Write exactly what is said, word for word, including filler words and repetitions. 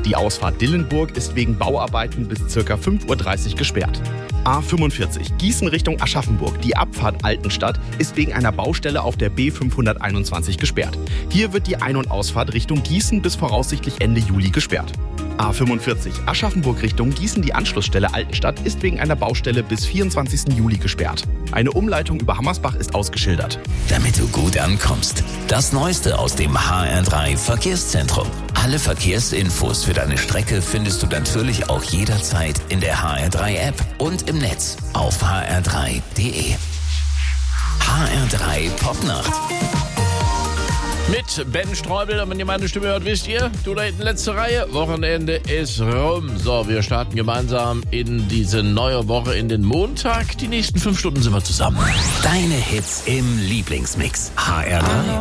Die Ausfahrt Dillenburg ist wegen Bauarbeiten bis ca. fünf Uhr dreißig gesperrt. A fünfundvierzig Gießen Richtung Aschaffenburg. Die Abfahrt Altenstadt ist wegen einer Baustelle auf der B fünfhunderteinundzwanzig gesperrt. Hier wird die Ein- und Ausfahrt Richtung Gießen bis voraussichtlich Ende Juli gesperrt. A fünfundvierzig Aschaffenburg Richtung Gießen. Die Anschlussstelle Altenstadt ist wegen einer Baustelle bis vierundzwanzigsten Juli gesperrt. Eine Umleitung über Hammersbach ist ausgeschildert. Damit du gut ankommst. Das Neueste aus dem H R drei Verkehrszentrum. Alle Verkehrsinfos für deine Strecke findest du natürlich auch jederzeit in der H R drei App und im Netz auf h r drei punkt d e. H R drei Popnacht. Mit Ben Streubel, und wenn ihr meine Stimme hört, wisst ihr, du da hinten letzte Reihe, Wochenende ist rum. So, wir starten gemeinsam in diese neue Woche, in den Montag. Die nächsten fünf Stunden sind wir zusammen. Deine Hits im Lieblingsmix. H R drei